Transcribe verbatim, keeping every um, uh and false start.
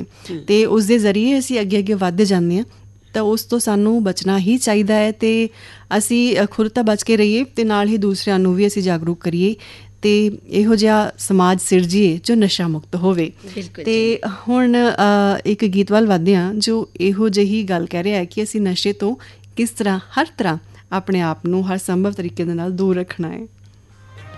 ਅਤੇ ਉਸ ਦੇ ਜ਼ਰੀਏ ਅਸੀਂ ਅੱਗੇ ਅੱਗੇ ਵੱਧਦੇ ਜਾਂਦੇ ਹਾਂ। ਤਾਂ ਉਸ ਤੋਂ ਸਾਨੂੰ ਬਚਣਾ ਹੀ ਚਾਹੀਦਾ ਹੈ ਅਤੇ ਅਸੀਂ ਖੁਦ ਤਾਂ ਬਚ ਕੇ ਰਹੀਏ ਅਤੇ ਨਾਲ ਹੀ ਦੂਸਰਿਆਂ ਨੂੰ ਵੀ ਅਸੀਂ ਜਾਗਰੂਕ ਕਰੀਏ ਅਤੇ ਇਹੋ ਜਿਹਾ ਸਮਾਜ ਸਿਰਜੀਏ ਜੋ ਨਸ਼ਾ ਮੁਕਤ ਹੋਵੇ। ਅਤੇ ਹੁਣ ਇੱਕ ਗੀਤ ਵੱਲ ਵੱਧਦੇ ਹਾਂ ਜੋ ਇਹੋ ਜਿਹੀ ਗੱਲ ਕਹਿ ਰਿਹਾ ਹੈ ਕਿ ਅਸੀਂ ਨਸ਼ੇ ਤੋਂ ਕਿਸ ਤਰ੍ਹਾਂ ਹਰ ਤਰ੍ਹਾਂ ਆਪਣੇ ਆਪ ਨੂੰ ਹਰ ਸੰਭਵ ਤਰੀਕੇ ਦੇ ਨਾਲ ਦੂਰ ਰੱਖਣਾ ਹੈ।